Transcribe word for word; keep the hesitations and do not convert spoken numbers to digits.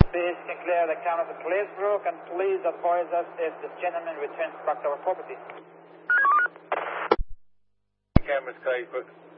Please can clear the cameras at Glazebrook and please advise us if this gentleman returns back to our property. Cameras, Glazebrook.